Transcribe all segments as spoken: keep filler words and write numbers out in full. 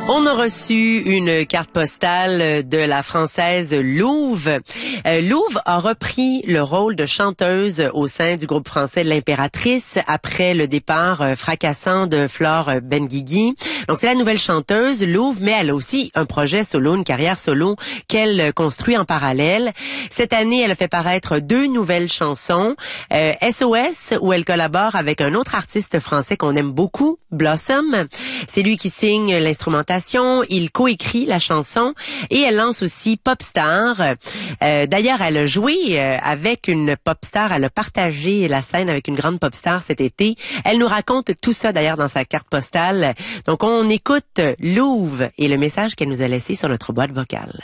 On a reçu une carte postale de la française Louve. Euh, Louve a repris le rôle de chanteuse au sein du groupe français de l'Impératrice après le départ euh, fracassant de Flore Benguigui. Donc c'est la nouvelle chanteuse Louve, mais elle a aussi un projet solo, une carrière solo qu'elle construit en parallèle. Cette année, elle a fait paraître deux nouvelles chansons. Euh, S O S, où elle collabore avec un autre artiste français qu'on aime beaucoup, Blossom. C'est lui qui signe l'instrumentation. Il coécrit la chanson et elle lance aussi Popstar. Euh, d'ailleurs, elle a joué euh, avec une popstar. Elle a partagé la scène avec une grande popstar cet été. Elle nous raconte tout ça d'ailleurs dans sa carte postale. Donc, on écoute Louve et le message qu'elle nous a laissé sur notre boîte vocale.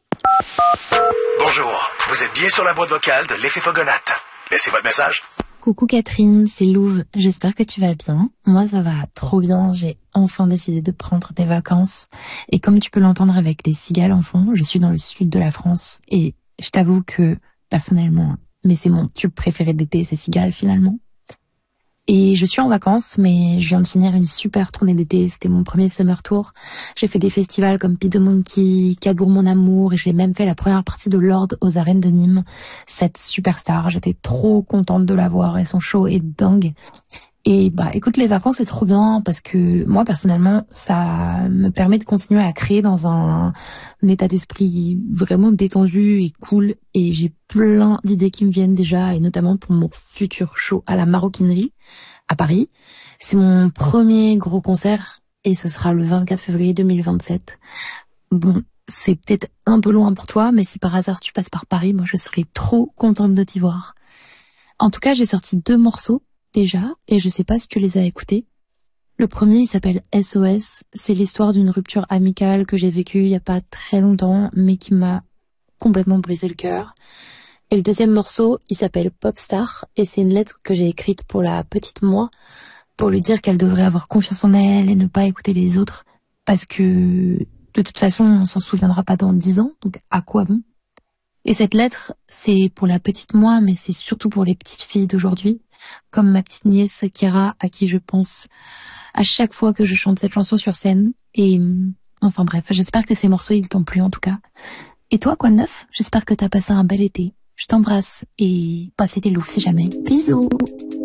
Bonjour, vous êtes bien sur la boîte vocale de l'effet Fogonate. Laissez votre message. Coucou Catherine, c'est Louve. J'espère que tu vas bien. Moi, ça va trop bien. J'ai enfin décidé de prendre des vacances. Et comme tu peux l'entendre avec les cigales en fond, je suis dans le sud de la France. Et je t'avoue que, personnellement, mais c'est mon tube préféré d'été, c'est cigales finalement. Et je suis en vacances, mais je viens de finir une super tournée d'été. C'était mon premier summer tour. J'ai fait des festivals comme Pete the Monkey, Cabourg mon amour, et j'ai même fait la première partie de Lorde aux arènes de Nîmes. Cette superstar, j'étais trop contente de la voir et son show est dingue. Et bah écoute, les vacances c'est trop bien parce que moi personnellement ça me permet de continuer à créer dans un, un état d'esprit vraiment détendu et cool, et j'ai plein d'idées qui me viennent déjà, et notamment pour mon futur show à la Maroquinerie à Paris. C'est mon premier gros concert et ce sera le vingt-quatre février deux mille vingt-sept. Bon, c'est peut-être un peu loin pour toi, mais si par hasard tu passes par Paris, moi je serais trop contente de t'y voir. En tout cas, j'ai sorti deux morceaux déjà, et je sais pas si tu les as écoutés. Le premier, il s'appelle S O S. C'est l'histoire d'une rupture amicale que j'ai vécue il y a pas très longtemps, mais qui m'a complètement brisé le cœur. Et le deuxième morceau, il s'appelle Popstar, et c'est une lettre que j'ai écrite pour la petite moi, pour lui dire qu'elle devrait avoir confiance en elle et ne pas écouter les autres, parce que de toute façon, on s'en souviendra pas dans dix ans, donc à quoi bon? Et cette lettre, c'est pour la petite moi, mais c'est surtout pour les petites filles d'aujourd'hui, comme ma petite nièce Kira, à qui je pense à chaque fois que je chante cette chanson sur scène. Et enfin bref, j'espère que ces morceaux, ils t'ont plu en tout cas. Et toi, quoi de neuf? J'espère que t'as passé un bel été. Je t'embrasse et passe des loups si jamais. Bisous!